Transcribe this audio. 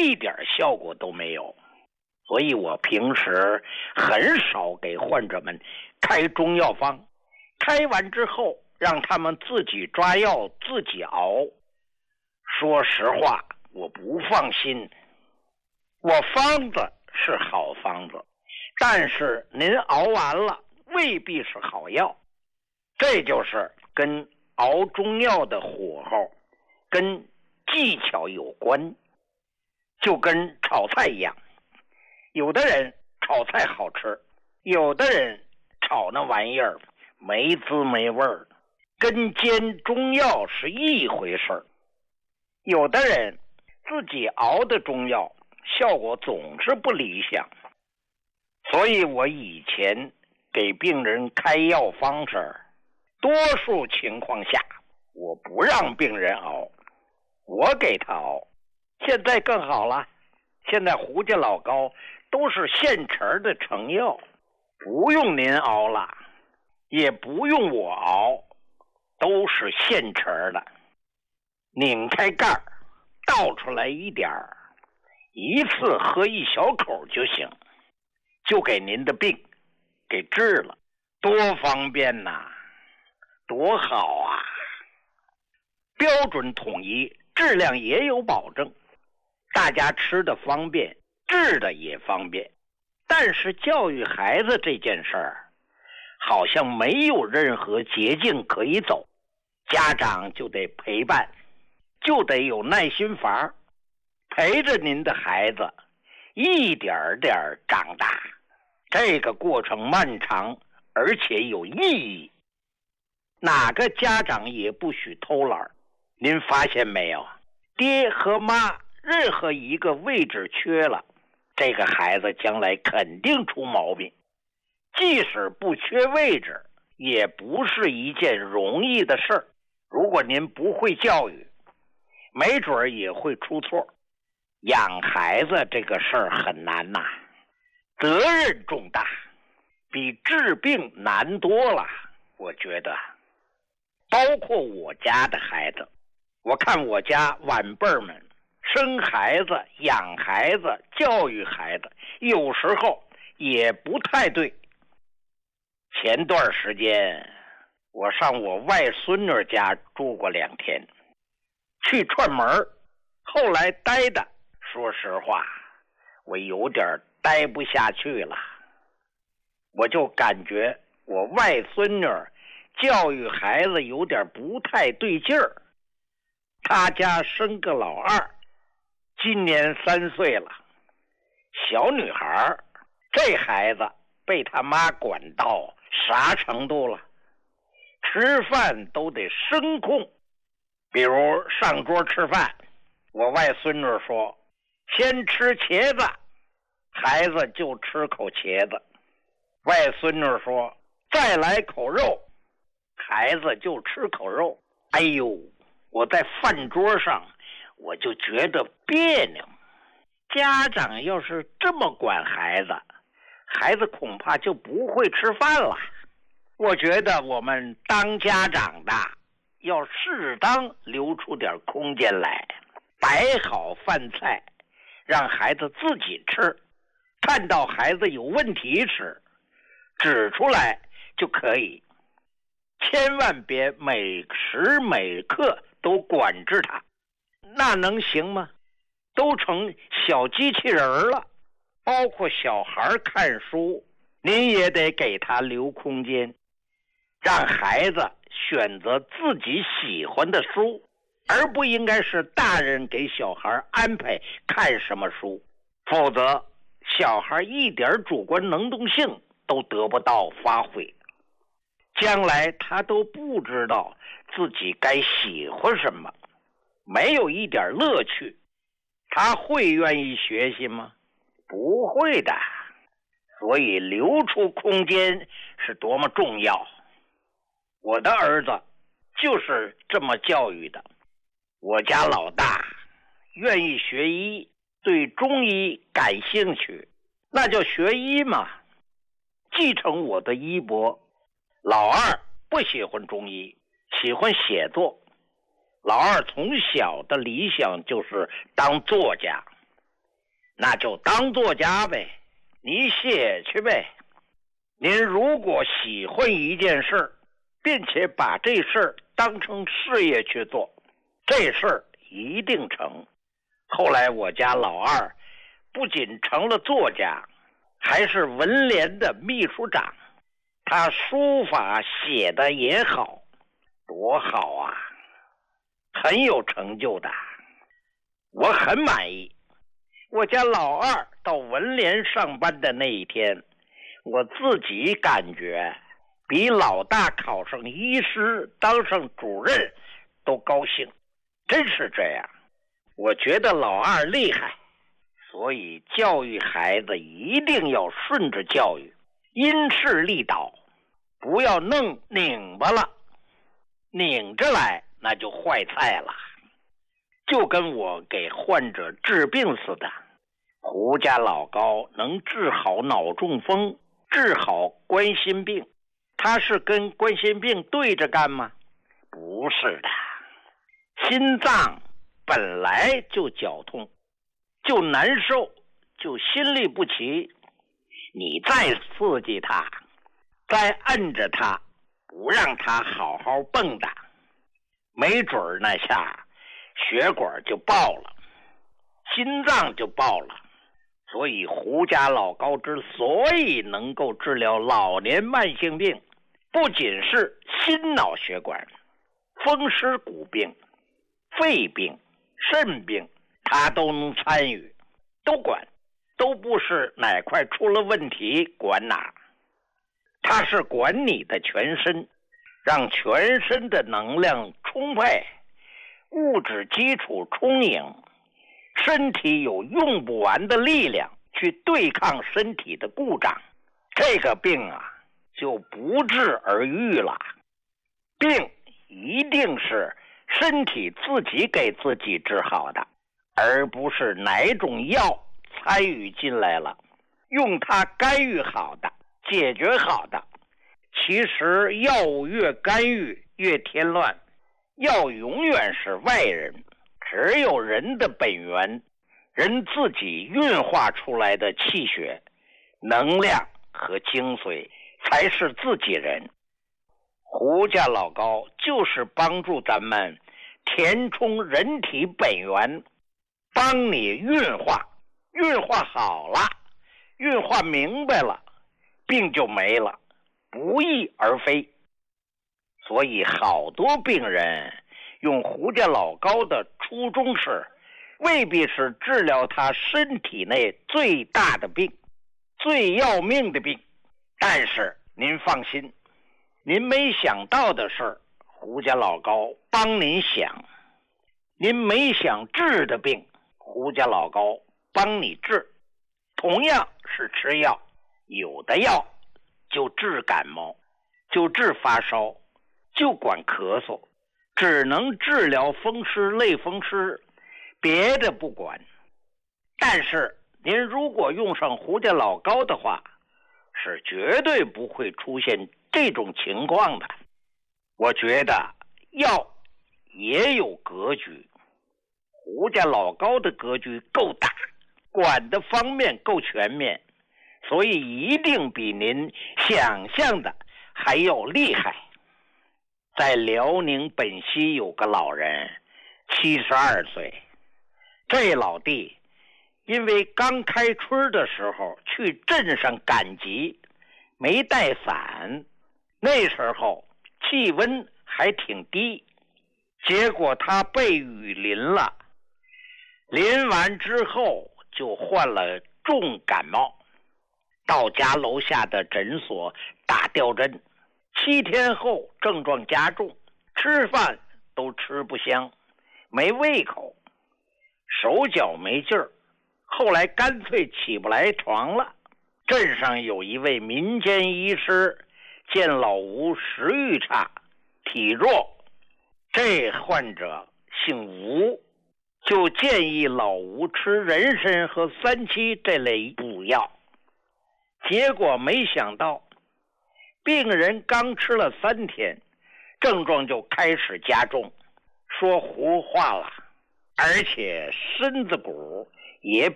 一点效果都没有。所以我平时很少给患者们开中药方，开完之后让他们自己抓药自己熬。说实话，我不放心。我方子是好方子，但是您熬完了未必是好药。这就是跟熬中药的火候跟技巧有关，就跟炒菜一样，有的人炒菜好吃，有的人炒那玩意儿没滋没味儿，跟煎中药是一回事儿。有的人自己熬的中药效果总是不理想，所以我以前给病人开药方时，多数情况下我不让病人熬，我给他熬。现在更好了，现在胡家老膏都是现成的成药，不用您熬了，也不用我熬，都是现成的。拧开盖儿，倒出来一点儿，一次喝一小口就行，就给您的病给治了，多方便呐，多好啊！标准统一，质量也有保证，大家吃的方便，治的也方便。但是教育孩子这件事儿，好像没有任何捷径可以走，家长就得陪伴，就得有耐心法，陪着您的孩子一点点长大。这个过程漫长，而且有意义。哪个家长也不许偷懒。您发现没有，爹和妈任何一个位置缺了，这个孩子将来肯定出毛病。即使不缺位置，也不是一件容易的事儿。如果您不会教育，没准也会出错。养孩子这个事儿很难呐，责任重大，比治病难多了。我觉得包括我家的孩子，我看我家晚辈们生孩子、养孩子、教育孩子，有时候也不太对。前段时间我上我外孙女家住过2天，去串门，后来待的，说实话我有点待不下去了。我就感觉我外孙女教育孩子有点不太对劲儿。他家生个老二，今年3岁了，小女孩，这孩子被他妈管到啥程度了？吃饭都得声控。比如上桌吃饭，我外孙女说先吃茄子，孩子就吃口茄子。外孙女说再来口肉，孩子就吃口肉。哎呦，我在饭桌上我就觉得别扭。家长要是这么管孩子，孩子恐怕就不会吃饭了。我觉得我们当家长的要适当留出点空间来，摆好饭菜，让孩子自己吃。看到孩子有问题时，指出来就可以，千万别每时每刻都管制他，那能行吗？都成小机器人了。包括小孩看书，您也得给他留空间，让孩子选择自己喜欢的书，而不应该是大人给小孩安排看什么书，否则小孩一点主观能动性都得不到发挥，将来他都不知道自己该喜欢什么，没有一点乐趣，他会愿意学习吗？不会的。所以留出空间是多么重要。我的儿子就是这么教育的。我家老大愿意学医，对中医感兴趣，那就学医嘛，继承我的衣钵。老二不喜欢中医，喜欢写作。老二从小的理想就是当作家， 那就当作家呗，你写去呗。您如果喜欢一件事，并且把这事当成事业去做，这事一定成。后来我家老二不仅成了作家，还是文联的秘书长，他书法写的也好，多好啊，很有成就的，我很满意。我家老二到文联上班的那一天，我自己感觉比老大考上医师当上主任都高兴，真是这样。我觉得老二厉害，所以教育孩子一定要顺着教育，因势利导，不要弄拧巴了，拧着来那就坏菜了。就跟我给患者治病似的，胡家老高能治好脑中风，治好冠心病，他是跟冠心病对着干吗？不是的，心脏本来就绞痛，就难受，就心律不齐，你再刺激他，再按着他，不让他好好蹦跶，没准儿那下血管就爆了，心脏就爆了。所以胡家老高之所以能够治疗老年慢性病，不仅是心脑血管、风湿骨病、肺病、肾病，他都能参与，都管，都不是哪块出了问题管哪，他是管你的全身，让全身的能量充沛，物质基础充盈，身体有用不完的力量去对抗身体的故障，这个病啊就不治而愈了。病一定是身体自己给自己治好的，而不是哪种药参与进来了，用它干预好的，解决好的。其实药物越干预越添乱，药永远是外人，只有人的本源，人自己运化出来的气血、能量和精髓才是自己人。胡家老高就是帮助咱们填充人体本源，帮你运化，运化好了，运化明白了，病就没了，不翼而飞。所以好多病人用胡家老高的初衷是，未必是治疗他身体内最大的病、最要命的病，但是您放心，您没想到的事，胡家老高帮您想；您没想治的病，胡家老高帮你治。同样是吃药，有的药就治感冒，就治发烧，就管咳嗽，只能治疗风湿、类风湿，别的不管。但是您如果用上胡家老高的话，是绝对不会出现这种情况的。我觉得药也有格局，胡家老高的格局够大，管的方面够全面，所以一定比您想象的还要厉害。在辽宁本溪有个老人，72岁，这老弟因为刚开春的时候去镇上赶集，没带伞，那时候气温还挺低，结果他被雨淋了，淋完之后就患了重感冒，到家楼下的诊所打吊针，7天后症状加重，吃饭都吃不香，没胃口，手脚没劲儿，后来干脆起不来床了。镇上有一位民间医师见老吴食欲差，体弱，这患者姓吴，就建议老吴吃人参和3七这类补药。结果没想到病人刚吃了3天，症状就开始加重，说胡话了，而且身子骨也